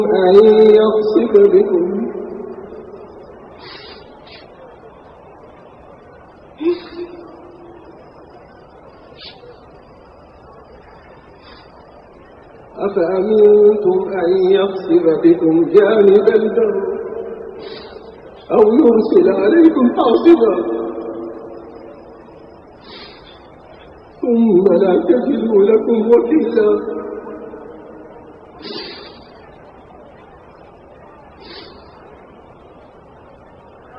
أن يخسف بكم أفأمنتم أن يخسف بكم جانب البر أو يرسل عليكم حاصبا ثم لا تجدوا لكم وكيلا